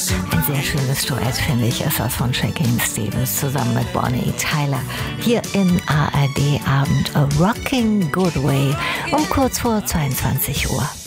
Ein sehr schönes Duett, finde ich, ist das von Shakin' Stevens zusammen mit Bonnie Tyler. Hier in ARD Abend A Rocking Good Way um kurz vor 22 Uhr.